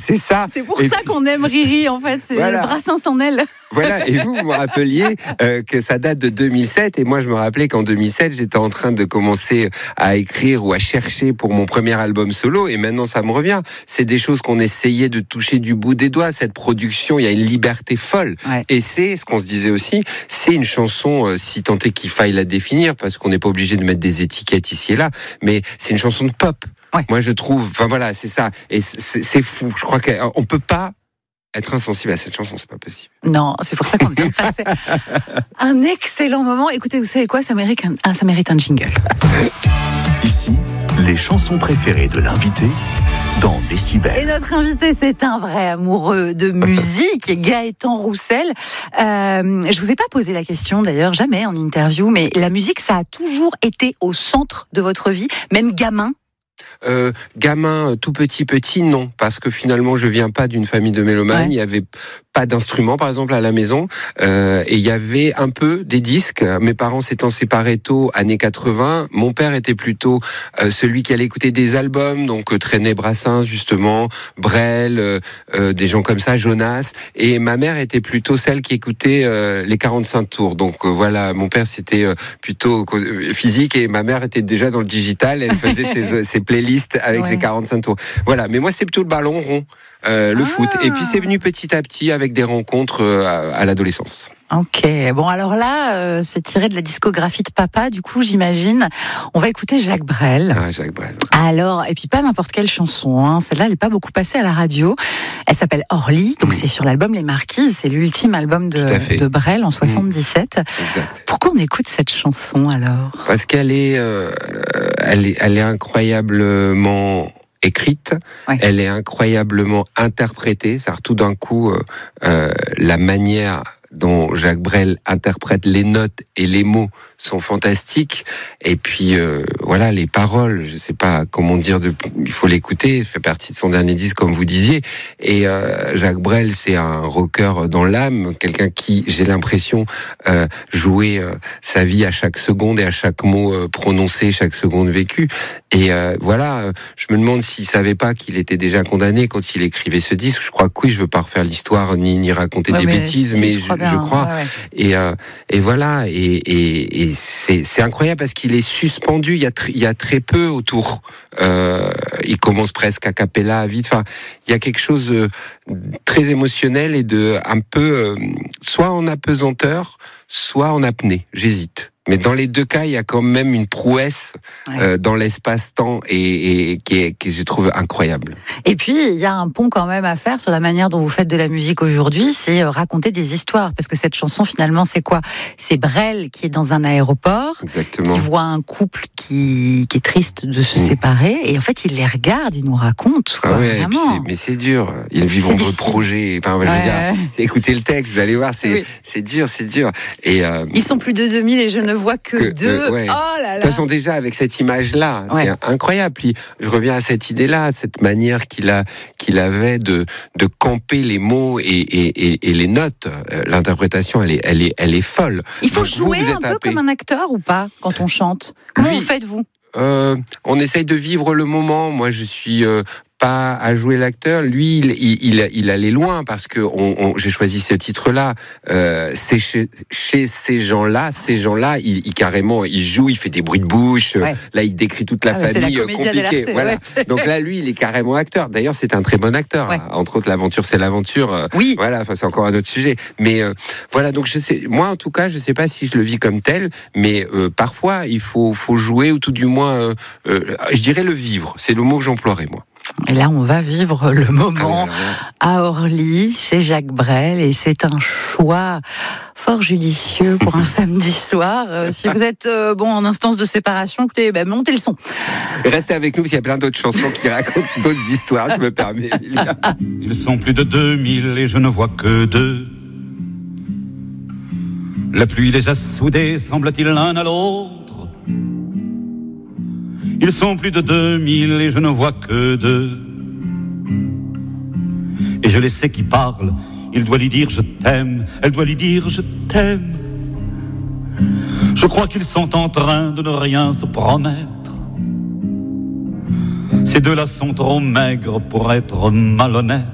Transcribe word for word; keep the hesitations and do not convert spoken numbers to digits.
c'est ça. C'est pour et ça puis, qu'on aime Riri, en fait. C'est voilà. le Brassens en elle. Voilà, et vous, vous me rappeliez euh, que ça date de deux mille sept, et moi je me rappelais qu'en deux mille sept, j'étais en train de commencer à écrire ou à chercher pour mon premier album solo, et maintenant ça me revient. C'est des choses qu'on essayait de toucher du bout des doigts, cette production, il y a une liberté folle. Ouais. Et c'est, ce qu'on se disait aussi, c'est une chanson, euh, si tant est qu'il faille la définir, parce qu'on n'est pas obligé de mettre des étiquettes ici et là, mais c'est une chanson de pop. Ouais. Moi je trouve, enfin voilà, c'est ça, et c'est, c'est fou, je crois qu'on peut pas être insensible à cette chanson, c'est pas possible. Non, c'est pour ça qu'on vient de passer un excellent moment. Écoutez, vous savez quoi, ça mérite un, ah, ça mérite un jingle. Ici, les chansons préférées de l'invité dans Décibel. Et notre invité, c'est un vrai amoureux de musique, Gaëtan Roussel. Euh, je vous ai pas posé la question d'ailleurs, jamais en interview, mais la musique, ça a toujours été au centre de votre vie, même gamin? Euh, gamin, tout petit, petit, non, parce que finalement, je viens pas d'une famille de mélomanes. Ouais. Il y avait pas d'instruments, par exemple, à la maison, euh, et il y avait un peu des disques. Mes parents s'étant séparés tôt, années quatre-vingts. Mon père était plutôt euh, celui qui allait écouter des albums, donc euh, traînait Brassens, justement, Brel, euh, euh, des gens comme ça, Jonas. Et ma mère était plutôt celle qui écoutait euh, les quarante-cinq tours. Donc euh, voilà, mon père c'était euh, plutôt euh, physique, et ma mère était déjà dans le digital. Elle faisait ses, ses playlists avec ouais. ses quarante-cinq tours. Voilà, mais moi c'était plutôt le ballon rond. Euh, le ah. foot. Et puis c'est venu petit à petit avec des rencontres euh, à, à l'adolescence. Ok, bon alors là, euh, c'est tiré de la discographie de papa, du coup j'imagine. On va écouter Jacques Brel. Ah, Jacques Brel. Alors, et puis pas n'importe quelle chanson, hein. Celle-là elle n'est pas beaucoup passée à la radio. Elle s'appelle Orly, donc mmh. c'est sur l'album Les Marquises, c'est l'ultime album de, de Brel en soixante-dix-sept. Mmh. Exact. Pourquoi on écoute cette chanson alors ? Parce qu'elle est, euh, elle est, elle est incroyablement écrite, ouais. Elle est incroyablement interprétée, c'est-à-dire tout d'un coup, euh, euh, la manière dont Jacques Brel interprète les notes et les mots sont fantastiques. Et puis euh, voilà, les paroles, je sais pas comment dire, de, il faut l'écouter, ça fait partie de son dernier disque comme vous disiez. Et euh, Jacques Brel, c'est un rocker dans l'âme, quelqu'un qui, j'ai l'impression, euh, jouait euh, sa vie à chaque seconde et à chaque mot euh, prononcé, chaque seconde vécue. Et euh, voilà, euh, je me demande s'il savait pas qu'il était déjà condamné quand il écrivait ce disque. Je crois que oui, je veux pas refaire l'histoire ni ni raconter ouais, des mais bêtises, si, mais je, je, je crois. Ouais, ouais. Et euh, et voilà, et et, et c'est c'est incroyable parce qu'il est suspendu. Il y a tr- il y a très peu autour. Euh, il commence presque a cappella, vite. Enfin, il y a quelque chose de très émotionnel et de un peu euh, soit en apesanteur, soit en apnée. J'hésite. Mais dans les deux cas, il y a quand même une prouesse ouais. euh, dans l'espace-temps et, et qui est, qui je trouve incroyable. Et puis il y a un pont quand même à faire sur la manière dont vous faites de la musique aujourd'hui, c'est raconter des histoires. Parce que cette chanson finalement, c'est quoi ? C'est Brel qui est dans un aéroport, exactement, qui voit un couple qui, qui est triste de se mmh. séparer, et en fait il les regarde, il nous raconte. Quoi, ah ouais, vraiment. Et puis c'est, mais c'est dur. Ils vivent en votre projet. Enfin, ouais. je veux dire, écoutez le texte, vous allez voir, c'est oui. c'est dur, c'est dur. Et euh, ils sont plus de deux mille et je ne vois que, que deux. Euh, ouais. Oh là là. De toute façon, déjà, avec cette image-là, ouais. c'est incroyable. Puis, je reviens à cette idée-là, cette manière qu'il a, qu'il avait de, de camper les mots et, et, et, et les notes. Euh, l'interprétation, elle est, elle est, elle est folle. Il faut Donc, jouer vous, vous un peu happé. Comme un acteur ou pas, quand on chante? Comment oui. vous faites-vous? Euh, on essaye de vivre le moment. Moi, je suis euh, pas à jouer l'acteur. Lui, il, il, il, il allait loin parce que on, on, j'ai choisi ce titre-là. Euh, c'est chez, chez ces gens-là, ces gens-là, il, il carrément, il joue, il fait des bruits de bouche. Ouais. Là, il décrit toute la ah, famille compliquée. Voilà. Ouais. Donc là, lui, il est carrément acteur. D'ailleurs, c'est un très bon acteur. Ouais. Entre autres, l'aventure, c'est l'aventure. Oui. Voilà. Enfin, c'est encore un autre sujet. Mais euh, voilà. Donc, je sais. Moi, en tout cas, je sais pas si je le vis comme tel, mais euh, parfois, il faut, faut jouer ou tout du moins, euh, euh, je dirais le vivre. C'est le mot que j'emploierais moi. Et là, on va vivre le moment à Orly. C'est Jacques Brel et c'est un choix fort judicieux pour un samedi soir. Euh, si vous êtes euh, bon en instance de séparation, écoutez, ben, montez le son. Restez avec nous parce qu'il y a plein d'autres chansons qui racontent d'autres histoires. Je me permets, Emilia. Ils sont plus de deux mille et je ne vois que deux. La pluie les a soudés, semble-t-il, l'un à l'autre. Ils sont plus de deux mille et je ne vois que deux. Et je les sais qui parlent. Il doit lui dire je t'aime, elle doit lui dire je t'aime. Je crois qu'ils sont en train de ne rien se promettre. Ces deux-là sont trop maigres pour être malhonnêtes.